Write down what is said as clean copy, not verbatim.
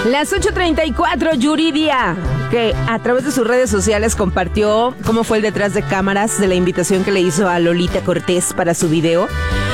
Las 8:34, Yuridia, que a través de sus redes sociales compartió cómo fue el detrás de cámaras de la invitación que le hizo a Lolita Cortés para su video.